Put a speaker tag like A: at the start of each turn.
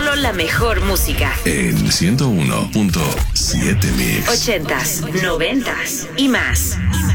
A: Solo la mejor música.
B: En 101.7 Mix.
A: 80s, 90s y más.